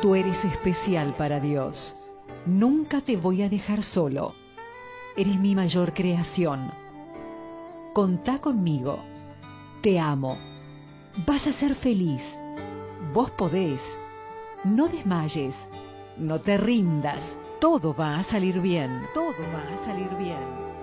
Tú eres especial para Dios. Nunca te voy a dejar solo. Eres mi mayor creación. Contá conmigo. Te amo. Vas a ser feliz. Vos podés. No desmayes. No te rindas. Todo va a salir bien. Todo va a salir bien.